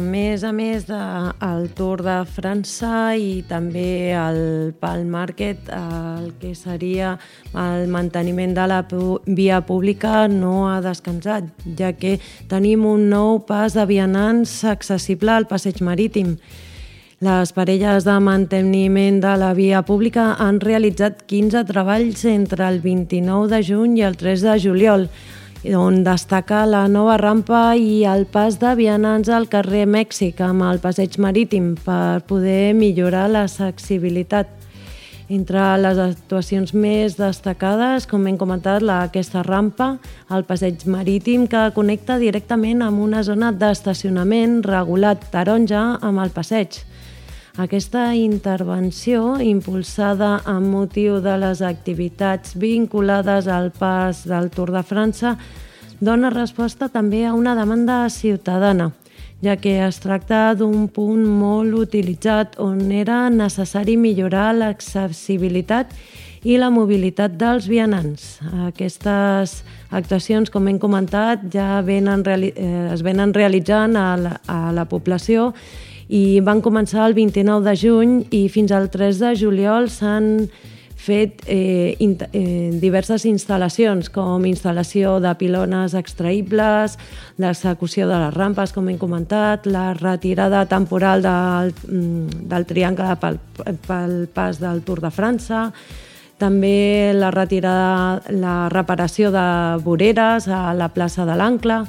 A més del Tour de França i també el Palm Market, el que seria el manteniment de la via pública no ha descansat, ja que tenim un nou pas de vianants accessible al passeig marítim. Les parelles de manteniment de la via pública han realitzat 15 treballs entre el 29 de juny i el 3 de juliol, on destaca la nova rampa i el pas de vianants al carrer Mèxic amb el passeig marítim per poder millorar l'accessibilitat. Entre les actuacions més destacades, com hem comentat, aquesta rampa al passeig marítim que connecta directament amb una zona d'estacionament regulat taronja amb el passeig. Aquesta intervenció, impulsada amb motiu de les activitats vinculades al pas del Tour de França, dona resposta també a una demanda ciutadana, ja que es tracta d'un punt molt utilitzat on era necessari millorar l'accessibilitat i la mobilitat dels vianants. Aquestes actuacions, com hem comentat, ja es venen realitzant a la població i van començar el 29 de juny i fins al 3 de juliol s'han fet diverses instal·lacions, com instal·lació de pilones extraïbles, l'execució de les rampes, com hem comentat, la retirada temporal del triangle pel pas del Tour de França, també la reparació de voreres a la plaça de l'Ancle.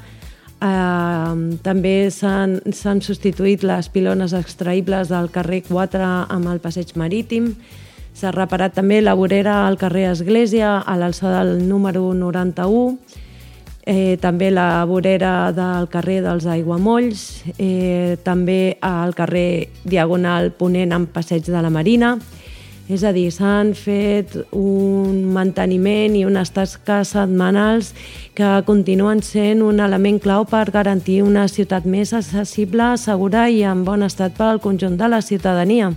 També s'han substituït les pilones extraïbles del carrer 4 amb el passeig marítim. S'ha reparat també la vorera al carrer Església a l'alçada del número 91. També la vorera del carrer dels Aiguamolls. També al carrer Diagonal Ponent amb passeig de la Marina. És a dir, s'han fet un manteniment i unes tasques setmanals que continuen sent un element clau per garantir una ciutat més accessible, segura i en bon estat pel conjunt de la ciutadania.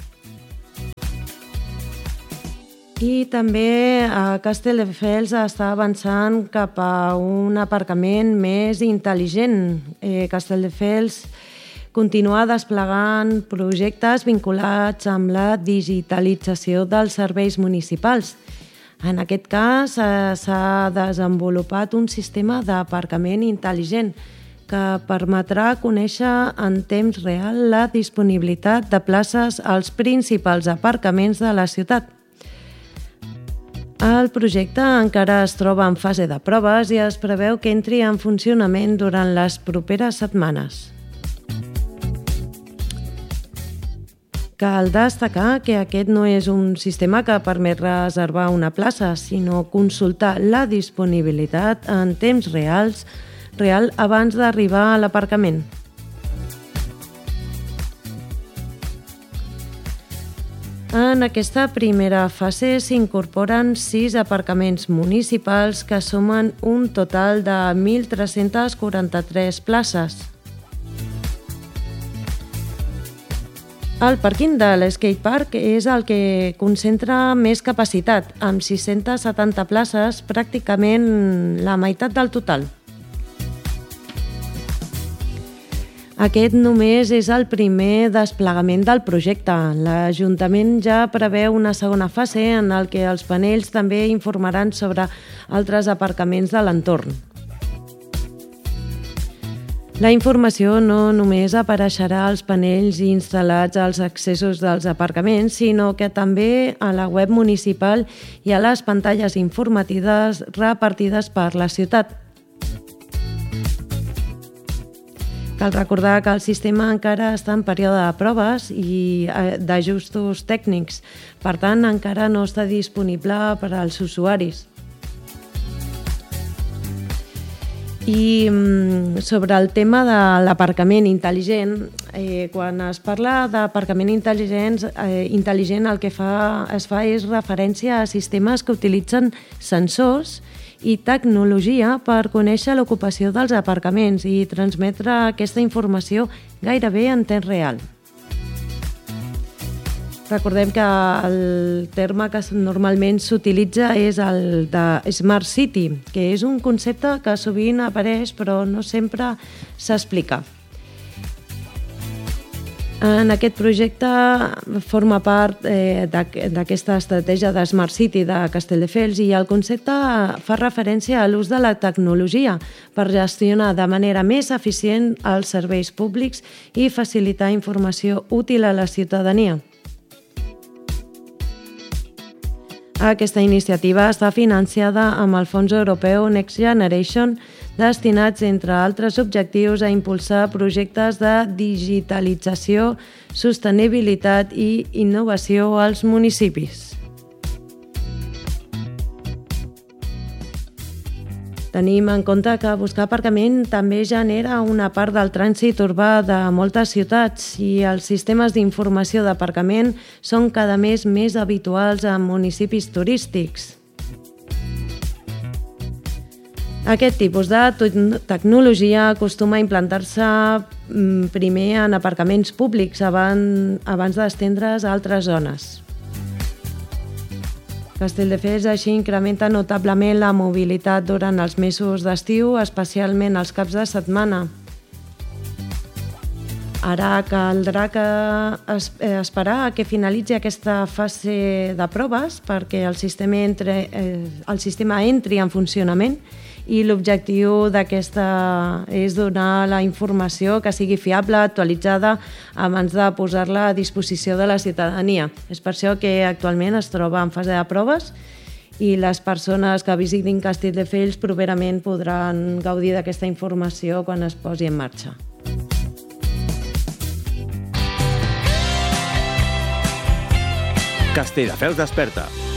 I també Castelldefels està avançant cap a un aparcament més intel·ligent. Castelldefels continua desplegant projectes vinculats amb la digitalització dels serveis municipals. En aquest cas, s'ha desenvolupat un sistema d'aparcament intel·ligent que permetrà conèixer en temps real la disponibilitat de places als principals aparcaments de la ciutat. El projecte encara es troba en fase de proves i es preveu que entri en funcionament durant les properes setmanes. Cal destacar que aquest no és un sistema que permet reservar una plaça, sinó consultar la disponibilitat en temps real abans d'arribar a l'aparcament. En aquesta primera fase s'incorporen 6 aparcaments municipals que sumen un total de 1.343 places. El pàrquing de l'Skatepark és el que concentra més capacitat, amb 670 places, pràcticament la meitat del total. Aquest només és el primer desplegament del projecte. L'Ajuntament ja preveu una segona fase en la que els panells també informaran sobre altres aparcaments de l'entorn. La informació no només apareixerà als panells instal·lats als accessos dels aparcaments, sinó que també a la web municipal i a les pantalles informatives repartides per la ciutat. Cal recordar que el sistema encara està en període de proves i d'ajustos tècnics, per tant encara no està disponible per als usuaris. I sobre el tema de l'aparcament intel·ligent, quan es parla d'aparcament intel·ligent, el que es fa és referència a sistemes que utilitzen sensors i tecnologia per conèixer l'ocupació dels aparcaments i transmetre aquesta informació gairebé en temps real. Recordem que el terme que normalment s'utilitza és el de Smart City, que és un concepte que sovint apareix però no sempre s'explica. En aquest projecte forma part d'aquesta estratègia de Smart City de Castelldefels i el concepte fa referència a l'ús de la tecnologia per gestionar de manera més eficient els serveis públics i facilitar informació útil a la ciutadania. Aquesta iniciativa està financiada amb el Fons Europeu Next Generation, destinats, entre altres objectius, a impulsar projectes de digitalització, sostenibilitat i innovació als municipis. Tenim en compte que buscar aparcament també genera una part del trànsit urbà de moltes ciutats i els sistemes d'informació d'aparcament són cada mes més habituals en municipis turístics. Aquest tipus de tecnologia acostuma a implantar-se primer en aparcaments públics abans d'estendre's a altres zones. Castelldefels així incrementa notablement la mobilitat durant els mesos d'estiu, especialment els caps de setmana. Ara caldrà esperar que finalitzi aquesta fase de proves perquè el sistema entri en funcionament i l'objectiu d'aquesta és donar la informació que sigui fiable, actualitzada, abans de posar-la a disposició de la ciutadania. És per això que actualment es troba en fase de proves i les persones que visitin Castelldefels properament podran gaudir d'aquesta informació quan es posi en marxa. Castelldefels desperta.